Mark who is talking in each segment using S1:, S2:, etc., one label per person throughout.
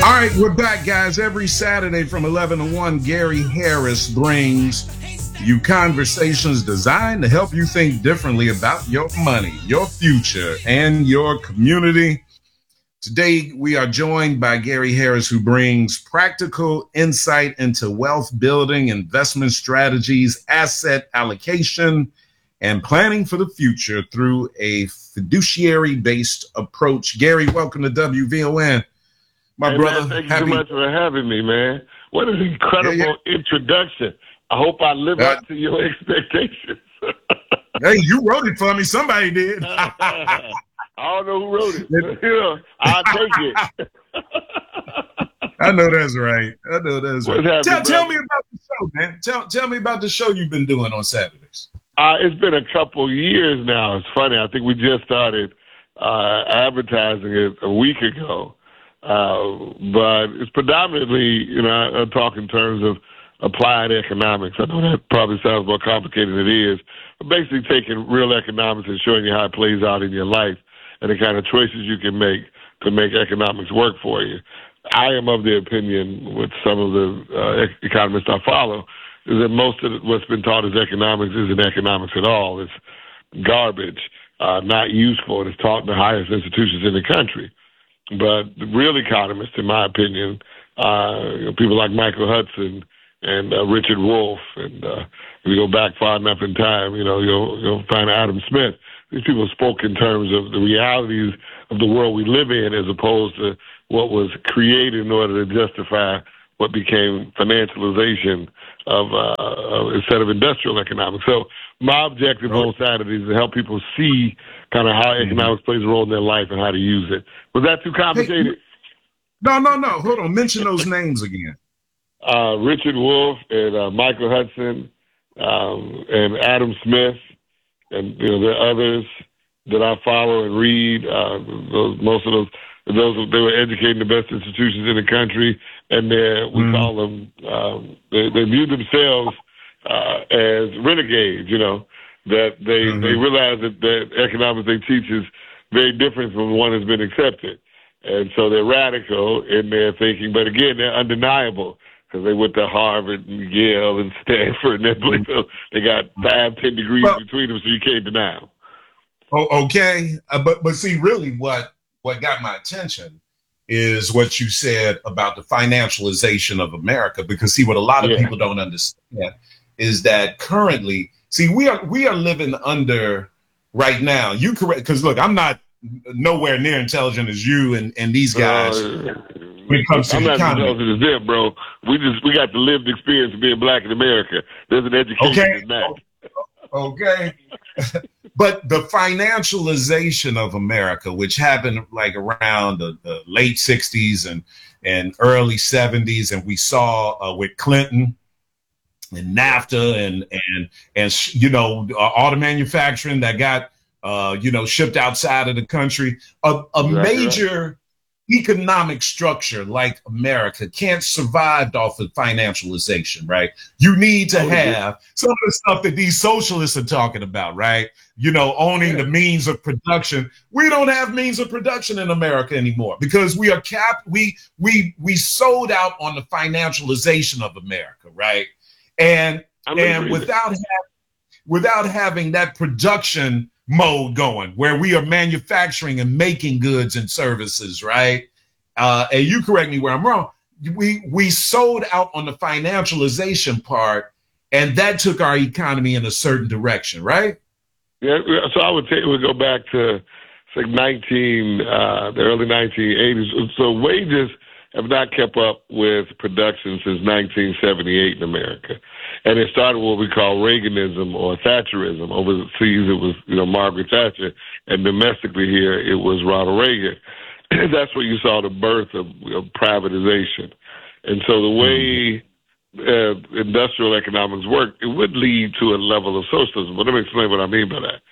S1: All right, we're back, guys. Every Saturday from 11 to 1, Gary Harris brings you conversations designed to help you think differently about your money, your future, and your community. Today, we are joined by Gary Harris, who brings practical insight into wealth building, investment strategies, asset allocation, and planning for the future through a fiduciary-based approach. Gary, welcome to WVON. My brother,
S2: man, thank you so much for having me, man. What an incredible introduction. I hope I live up to your expectations.
S1: Hey, you wrote it for me. Somebody did.
S2: I don't know who wrote it. I'll take it.
S1: I know that's right. Tell me about the show, man. Tell me about the show you've been doing on Saturdays.
S2: It's been a couple years now. It's funny. I think we just started advertising it a week ago. But it's predominantly, I talk in terms of applied economics. I know that probably sounds more complicated than it is, but basically taking real economics and showing you how it plays out in your life and the kind of choices you can make to make economics work for you. I am of the opinion, with some of the economists I follow, is that most of what's been taught as economics isn't economics at all. It's garbage, not useful, and it's taught in the highest institutions in the country. But the real economists, in my opinion, people like Michael Hudson and Richard Wolff, and if you go back far enough in time, you'll find Adam Smith. These people spoke in terms of the realities of the world we live in, as opposed to what was created in order to justify what became financialization of instead of industrial economics. So my objective on Saturdays is to help people see kind of how economics plays a role in their life and how to use it. Was that too complicated?
S1: Hey, no. Hold on. Mention those names again.
S2: Richard Wolff and Michael Hudson and Adam Smith, and there are others that I follow and read. Most of those they were educating the best institutions in the country, and we call them. They view themselves as renegades. That they realize that the economics they teach is very different from the one that's been accepted. And so they're radical in their thinking, but again, they're undeniable because they went to Harvard and Yale and Stanford, and they got 5-10 degrees between them, so you can't deny them.
S1: Oh, okay. But see, really what got my attention is what you said about the financialization of America, because see, what a lot of people don't understand is that currently, see, we are living under right now. You correct, because look, I'm not nowhere near intelligent as you and these guys when it comes to the economy.
S2: I'm not intelligent as them, bro. We got the lived experience of being black in America. There's an education in that.
S1: Okay. But the financialization of America, which happened like around the late 60s and early 70s, and we saw with Clinton and NAFTA and auto manufacturing that got shipped outside of the country. A major economic structure like America can't survive off of financialization, right? You need to have some of the stuff that these socialists are talking about, right? Owning the means of production. We don't have means of production in America anymore because we are capped. We sold out on the financialization of America, right? And without having that production mode going where we are manufacturing and making goods and services, right? And you correct me where I'm wrong. We sold out on the financialization part, and that took our economy in a certain direction, right?
S2: Yeah. So I would say we go back to the early 1980s. So wages have not kept up with production since 1978 in America. And it started what we call Reaganism or Thatcherism. Overseas, it was, Margaret Thatcher. And domestically here, it was Ronald Reagan. That's where you saw the birth of privatization. And so the way industrial economics work, it would lead to a level of socialism. But let me explain what I mean by that.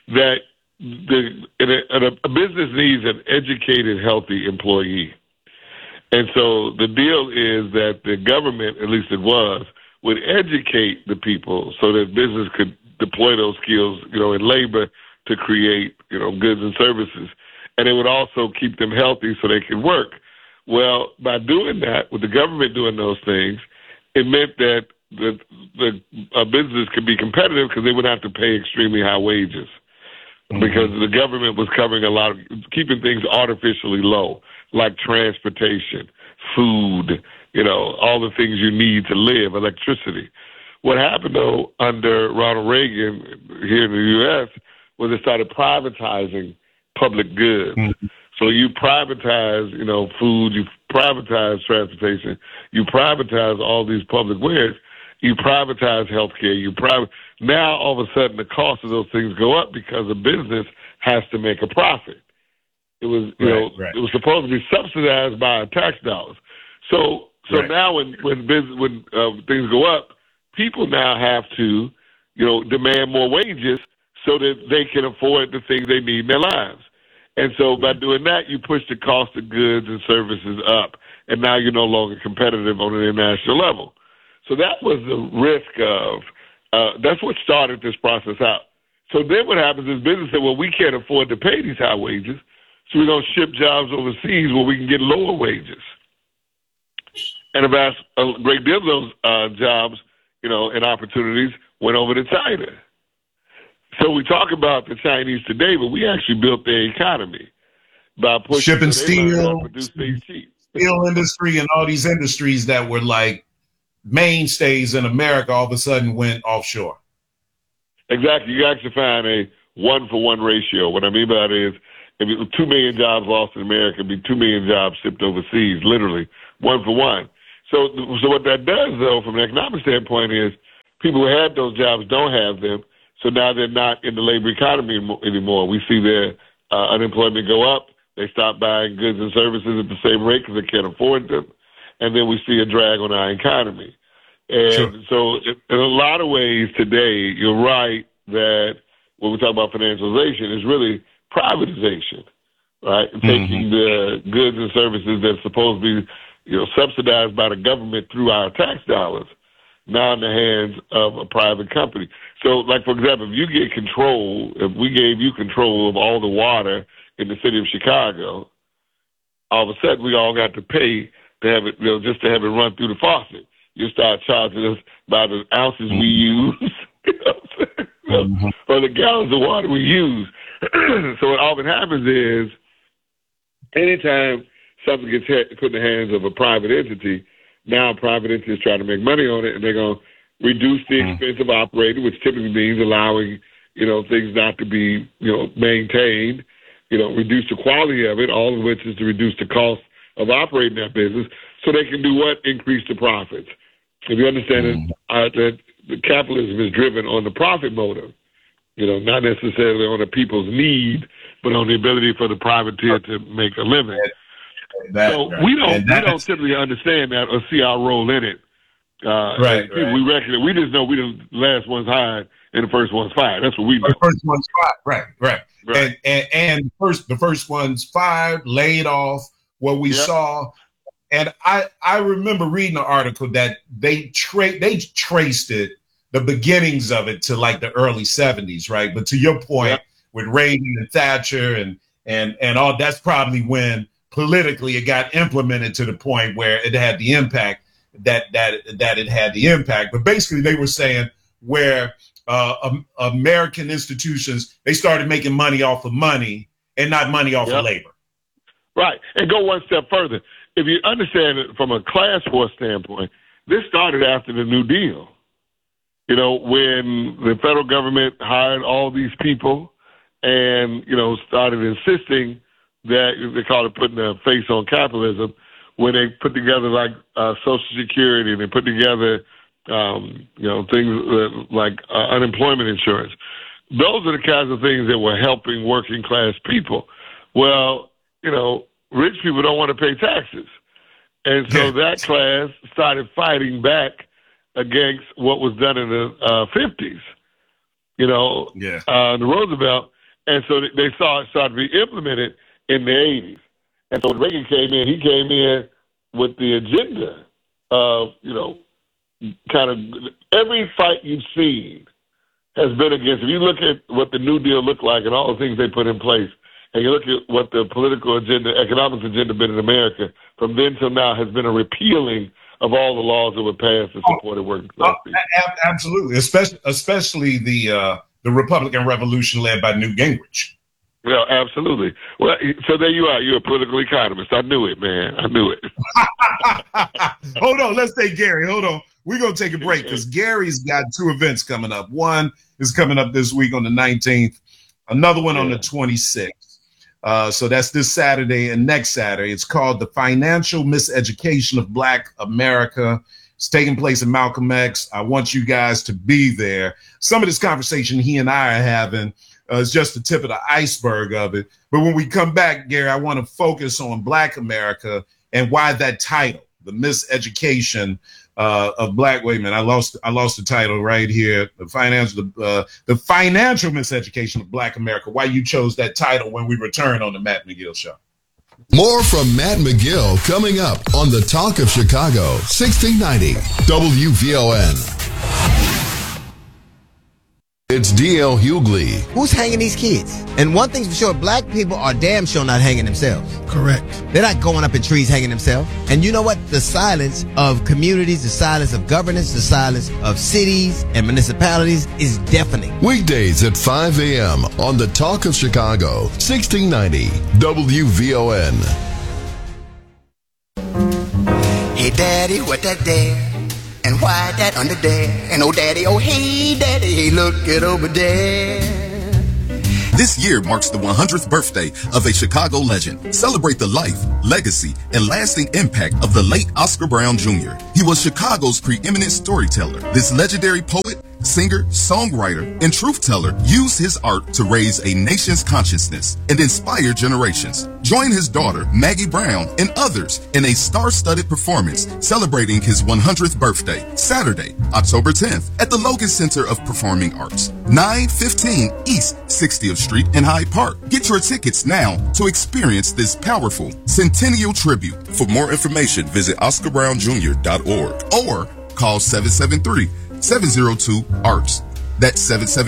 S2: That a business needs an educated, healthy employee. And so the deal is that the government, at least it was, would educate the people so that business could deploy those skills, in labor to create, goods and services. And it would also keep them healthy so they could work. Well, by doing that, with the government doing those things, it meant that the businesses could be competitive because they would have to pay extremely high wages because the government was covering a lot of keeping things artificially low, like transportation, food, all the things you need to live, electricity. What happened, though, under Ronald Reagan here in the U.S. was they started privatizing public goods. So you privatize, food, you privatize transportation, you privatize all these public wares, you privatize healthcare, now all of a sudden the cost of those things go up because a business has to make a profit. It was, it was supposed to be subsidized by our tax dollars. So now when things go up, people now have to, demand more wages so that they can afford the things they need in their lives. And so by doing that, you push the cost of goods and services up, and now you're no longer competitive on an international level. So that was the risk of, that's what started this process out. So then what happens is business said, well, we can't afford to pay these high wages, so we're going to ship jobs overseas where we can get lower wages. And a great deal of those jobs, and opportunities went over to China. So we talk about the Chinese today, but we actually built their economy by pushing
S1: shipping steel,
S2: produce things cheap.
S1: Steel industry, and all these industries that were like mainstays in America all of a sudden went offshore.
S2: Exactly. You actually find a 1-for-1 ratio. What I mean by that is, if 2 million jobs lost in America, it'd be 2 million jobs shipped overseas, literally 1-for-1. So what that does, though, from an economic standpoint, is people who had those jobs don't have them. So now they're not in the labor economy anymore. We see their unemployment go up. They stop buying goods and services at the same rate because they can't afford them. And then we see a drag on our economy. And so in a lot of ways today, you're right that when we talk about financialization, it's really privatization, right? Taking the goods and services that's supposed to be subsidized by the government through our tax dollars, now in the hands of a private company. So, like, for example, if we gave you control of all the water in the city of Chicago, all of a sudden we all got to pay to have it, just to have it run through the faucet. You start charging us by the ounces we use, or the gallons of water we use. So what often happens is, anytime something gets put in the hands of a private entity, now private entities try to make money on it, and they're going to reduce the expense of operating, which typically means allowing, things not to be, maintained, reduce the quality of it, all of which is to reduce the cost of operating that business, so they can do what? Increase the profits. If you understand that capitalism is driven on the profit motive, not necessarily on the people's need, but on the ability for the privateer to make a living. We don't typically understand that or see our role in it. We reckon it. We just know we the last one's hired and the first one's fired. That's what we know.
S1: The first one's fired, right. And the first one's fired, laid off. What we saw, and I remember reading an article that they traced it, the beginnings of it, to like the early 70s, right? But to your point, with Reagan and Thatcher and all, that's probably when politically it got implemented to the point where it had the impact that it had the impact. But basically they were saying where American institutions, they started making money off of money and not money off of labor.
S2: Right. And go one step further. If you understand it from a class war standpoint, this started after the New Deal. When the federal government hired all these people and, started insisting that they call it putting a face on capitalism, when they put together like Social Security, and they put together, things like unemployment insurance. Those are the kinds of things that were helping working class people. Well, rich people don't want to pay taxes. And so that class started fighting back against what was done in the 50s, the Roosevelt. And so they saw it start to be implemented in the 80s. And so when Reagan came in, he came in with the agenda of, kind of every fight you've seen has been against. If you look at what the New Deal looked like and all the things they put in place, and you look at what the political agenda, economic agenda been in America from then till now has been a repealing of all the laws that were passed and supported working class people.
S1: Absolutely, especially the Republican Revolution led by Newt Gingrich.
S2: Yeah, absolutely. Well, so there you are. You're a political economist. I knew it, man. I knew it.
S1: Hold on. Let's take Gary. Hold on. We're going to take a break because Gary's got 2 events coming up. One is coming up this week on the 19th. Another one on the 26th. So that's this Saturday and next Saturday. It's called The Financial Miseducation of Black America. It's taking place in Malcolm X. I want you guys to be there. Some of this conversation he and I are having is just the tip of the iceberg of it. But when we come back, Gary, I want to focus on Black America and why that title, The Miseducation of Black Women. I lost the title right here. The financial miseducation of Black America. Why you chose that title when we return on the Matt McGill Show.
S3: More from Matt McGill coming up on the Talk of Chicago, 1690 WVON. It's D.L. Hughley.
S4: Who's hanging these kids? And one thing's for sure, black people are damn sure not hanging themselves.
S5: Correct.
S4: They're not going up in trees hanging themselves. And you know what? The silence of communities, the silence of governance, the silence of cities and municipalities is deafening.
S3: Weekdays at 5 a.m. on the Talk of Chicago, 1690 WVON.
S6: Hey, Daddy, what that there? And why that under there? And oh, Daddy, oh, hey, Daddy, hey, look it over there.
S7: This year marks the 100th birthday of a Chicago legend. Celebrate the life, legacy, and lasting impact of the late Oscar Brown Jr. He was Chicago's preeminent storyteller. This legendary poet, singer, songwriter, and truth-teller used his art to raise a nation's consciousness and inspire generations. Join his daughter, Maggie Brown, and others in a star-studded performance celebrating his 100th birthday, Saturday, October 10th, at the Logan Center of Performing Arts, 915 East 60th Street in Hyde Park. Get your tickets now to experience this powerful centennial tribute. For more information, visit OscarBrownJr.org or call 773-702-ARTS. That's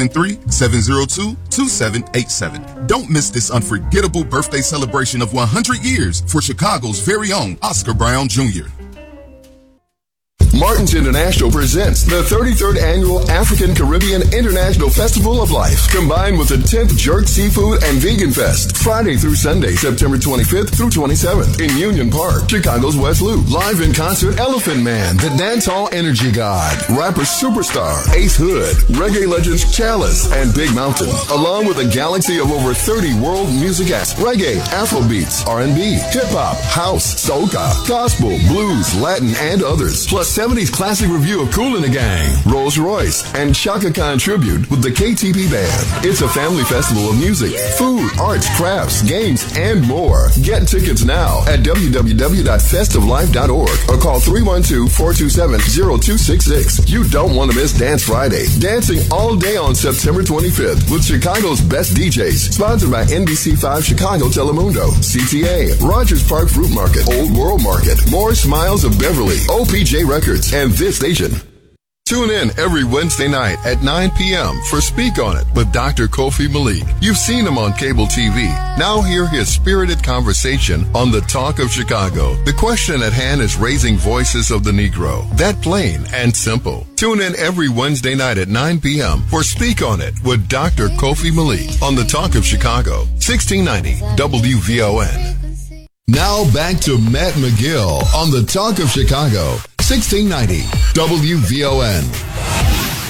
S7: 773-702-2787. Don't miss this unforgettable birthday celebration of 100 years for Chicago's very own Oscar Brown Jr.
S3: Martin's International presents the 33rd Annual African Caribbean International Festival of Life, combined with the 10th Jerk Seafood and Vegan Fest, Friday through Sunday, September 25th through 27th in Union Park, Chicago's West Loop. Live in concert, Elephant Man, the dancehall energy god, rapper superstar Ace Hood, reggae legends Chalice and Big Mountain, along with a galaxy of over 30 world music acts, reggae, Afrobeats, R&B, hip-hop, house, soca, gospel, blues, Latin, and others, plus 70s classic review of Kool and the Gang, Rolls Royce, and Chaka Khan tribute with the KTP Band. It's a family festival of music, food, arts, crafts, games, and more. Get tickets now at www.festoflife.org or call 312-427-0266. You don't want to miss Dance Friday. Dancing all day on September 25th with Chicago's best DJs. Sponsored by NBC5 Chicago Telemundo, CTA, Rogers Park Fruit Market, Old World Market, More Smiles of Beverly, OPJ Records, and this station. Tune in every Wednesday night at 9 p.m. for Speak On It with Dr. Kofi Malik. You've seen him on cable TV. Now hear his spirited conversation on the Talk of Chicago. The question at hand is raising voices of the Negro. That plain and simple. Tune in every Wednesday night at 9 p.m. for Speak On It with Dr. Kofi Malik on the Talk of Chicago, 1690 WVON. Now back to Matt McGill on the Talk of Chicago, 1690 WVON.